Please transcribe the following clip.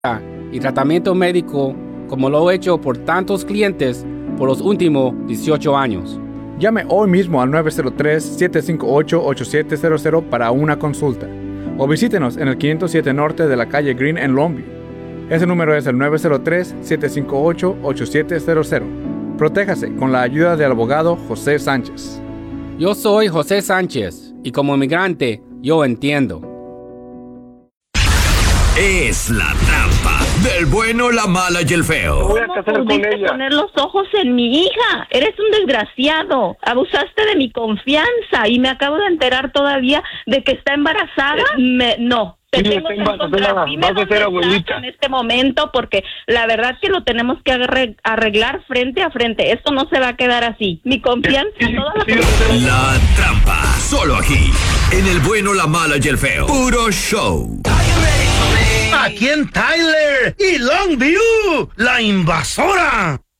y tratamiento médico como lo he hecho por tantos clientes por los últimos 18 años. Llame hoy mismo al 903-758-8700 para una consulta. O visítenos en el 507 Norte de la calle Green en Longview. Ese número es el 903-758-8700. Protéjase con la ayuda del abogado José Sánchez. Yo soy José Sánchez y como inmigrante yo entiendo. Es la trampa del bueno, la mala y el feo. Voy a casar con ella. Poner los ojos en mi hija. Eres un desgraciado. Abusaste de mi confianza y me acabo de enterar todavía de que está embarazada. No. Te tengo que encontrar. Dime dónde estás en este momento, porque la verdad que lo tenemos que arreglar frente a frente. Esto no se va a quedar así. Mi confianza, toda la confianza. La trampa, solo aquí, en el bueno, la mala y el feo. Puro show. Aquí en Tyler y Longview, la invasora.